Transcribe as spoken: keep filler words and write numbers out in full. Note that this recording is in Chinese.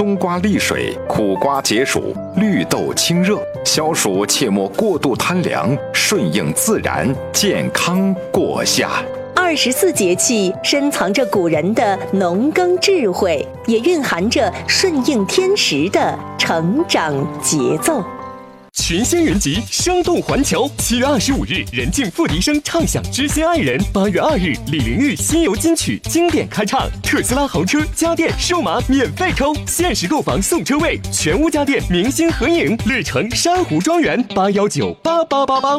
冬瓜利水，苦瓜解暑，绿豆清热。消暑切莫过度贪凉，顺应自然，健康过夏。 二十四节气深藏着古人的农耕智慧，也蕴含着顺应天时的成长节奏。 群仙云集，生动环球。七月二十五日，任静、付笛声唱响《知心爱人》。八月二日，李玲玉新游金曲经典开唱，特斯拉豪车、家电、数码免费抽，限时购房送车位，全屋家电明星合影，绿城珊瑚庄园八幺九八八八八。